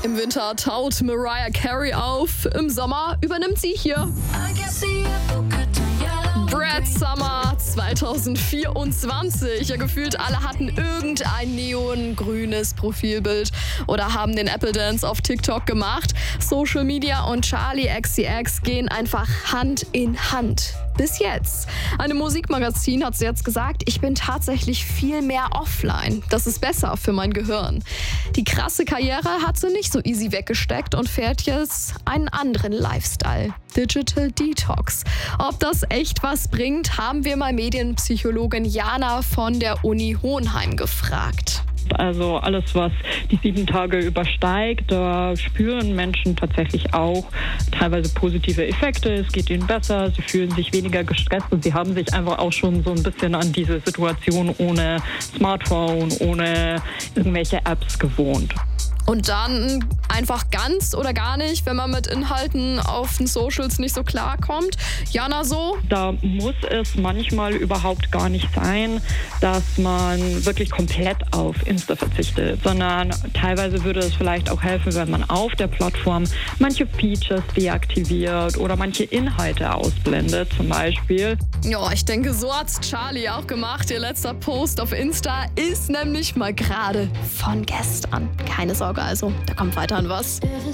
Im Winter taut Mariah Carey auf, im Sommer übernimmt sie hier Brad Summer 2024. Ja, gefühlt alle hatten irgendein neongrünes Profilbild oder haben den Apple Dance auf TikTok gemacht. Social Media und Charli XCX gehen einfach Hand in Hand. Bis jetzt. Einem Musikmagazin hat sie jetzt gesagt, ich bin tatsächlich viel mehr offline. Das ist besser für mein Gehirn. Die krasse Karriere hat sie nicht so easy weggesteckt und fährt jetzt einen anderen Lifestyle. Digital Detox. Ob das echt was bringt, haben wir mal Medienpsychologin Jana von der Uni Hohenheim gefragt. Also alles, was die 7 Tage übersteigt, da spüren Menschen tatsächlich auch teilweise positive Effekte. Es geht ihnen besser, sie fühlen sich weniger gestresst und sie haben sich einfach auch schon so ein bisschen an diese Situation ohne Smartphone, ohne irgendwelche Apps gewohnt. Und dann einfach ganz oder gar nicht, wenn man mit Inhalten auf den Socials nicht so klarkommt. Jana, so? Da muss es manchmal überhaupt gar nicht sein, dass man wirklich komplett auf Insta verzichtet, sondern teilweise würde es vielleicht auch helfen, wenn man auf der Plattform manche Features deaktiviert oder manche Inhalte ausblendet zum Beispiel. Ja, ich denke, so hat's Charli auch gemacht. Ihr letzter Post auf Insta ist nämlich mal gerade von gestern. Keine Sorge also, da kommt weiterhin was.